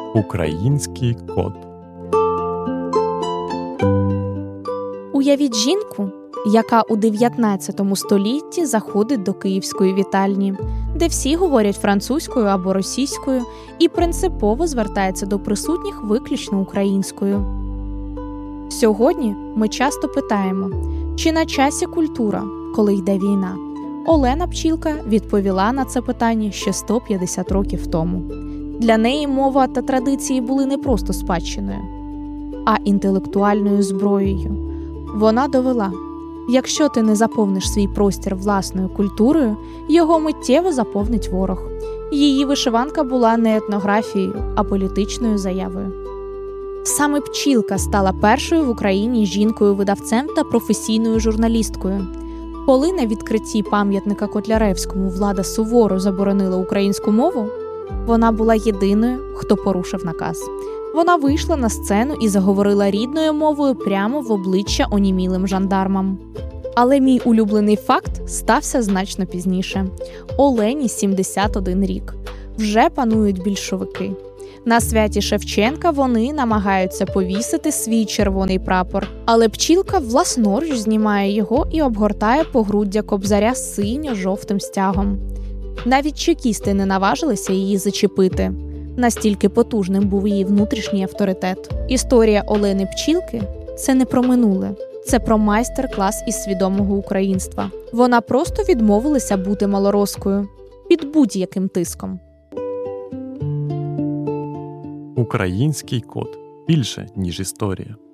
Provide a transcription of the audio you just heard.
Український кот. Уявіть жінку, яка у 19 столітті заходить до київської вітальні, де всі говорять французькою або російською і принципово звертається до присутніх виключно українською. Сьогодні ми часто питаємо, чи на часі культура, коли йде війна? Олена Пчілка відповіла на це питання ще 150 років тому. Для неї мова та традиції були не просто спадщиною, а інтелектуальною зброєю. Вона довела, якщо ти не заповниш свій простір власною культурою, його миттєво заповнить ворог. Її вишиванка була не етнографією, а політичною заявою. Саме Пчілка стала першою в Україні жінкою-видавцем та професійною журналісткою. Коли на відкритті пам'ятника Котляревському влада суворо заборонила українську мову, вона була єдиною, хто порушив наказ. Вона вийшла на сцену і заговорила рідною мовою прямо в обличчя онімілим жандармам. Але мій улюблений факт стався значно пізніше. Олені 71 рік. Вже панують більшовики. На святі Шевченка вони намагаються повісити свій червоний прапор, але Пчілка власноруч знімає його і обгортає погруддя Кобзаря синьо-жовтим стягом. Навіть чекісти не наважилися її зачепити. Настільки потужним був її внутрішній авторитет. Історія Олени Пчілки – це не про минуле. Це про майстер-клас із свідомого українства. Вона просто відмовилася бути малороскою під будь-яким тиском. Український кот. Більше, ніж історія.